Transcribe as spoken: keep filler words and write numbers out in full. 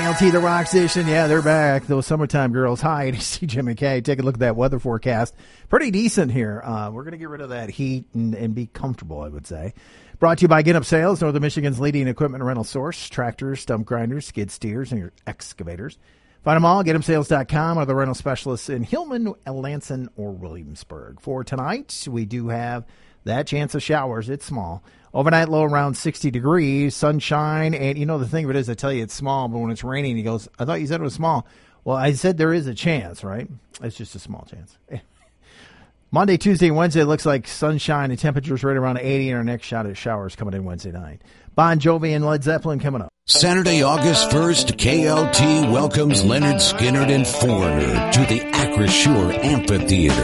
L T, the rock station. Yeah, they're back. Those summertime girls. Hi, it's C J McKay. Take a look at that weather forecast. Pretty decent here. Uh, we're going to get rid of that heat and, and be comfortable, I would say. Brought to you by Get Up Sales, Northern Michigan's leading equipment rental source. Tractors, stump grinders, skid steers, and your excavators. Find them all, get em sales dot com, or the rental specialists in Hillman, Lansing, or Williamsburg. For tonight, we do have that chance of showers. It's small. Overnight low around sixty degrees, sunshine, and you know the thing of it is I tell you it's small, but when it's raining, he goes, I thought you said it was small. Well, I said there is a chance, right? It's just a small chance. Monday, Tuesday, and Wednesday, it looks like sunshine and temperatures right around eighty, and our next shot at showers coming in Wednesday night. Bon Jovi and Led Zeppelin coming up. Saturday, August first, K L T welcomes Leonard Skinner and Foreigner to the Acrisure Amphitheater.